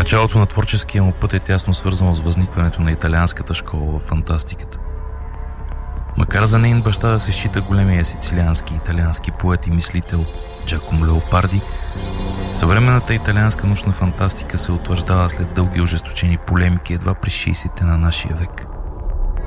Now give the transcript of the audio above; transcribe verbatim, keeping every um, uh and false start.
Началото на творческия му път е тясно свързано с възникването на италианската школа в фантастиката. Макар за нейн баща да се счита големия сицилиански италиански поет и мислител Джакомо Леопарди, съвременната италианска научна фантастика се утвърждава след дълги ожесточени полемики едва при шейсетте на нашия век.